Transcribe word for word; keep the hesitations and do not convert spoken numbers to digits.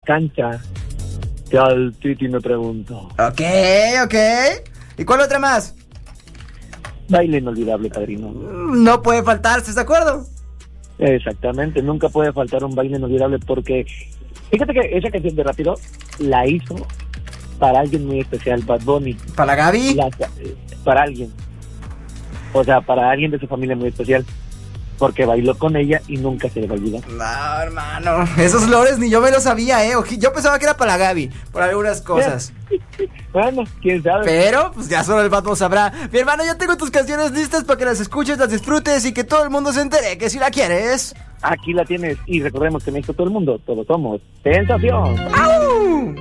cancha. ¿Qué al Titi me pregunto? Ok, ok. ¿Y cuál otra más? Baile inolvidable, padrino. No puede faltar, ¿estás de acuerdo? Exactamente, nunca puede faltar un baile inolvidable porque fíjate que esa canción de Rápido la hizo para alguien muy especial, Bad Bunny. ¿Para Gaby? La- para alguien. O sea, para alguien de su familia muy especial. Porque bailó con ella y nunca se le va a olvidar. No, hermano, esos lores ni yo me los sabía, eh. Oji- Yo pensaba que era para Gaby, por algunas cosas. Bueno, quién sabe. Pero, pues ya solo el Batman sabrá. Mi hermano, yo tengo tus canciones listas para que las escuches, las disfrutes y que todo el mundo se entere que si la quieres. Aquí la tienes. Y recordemos que en esto todo el mundo, todos somos Sensación. ¡Au!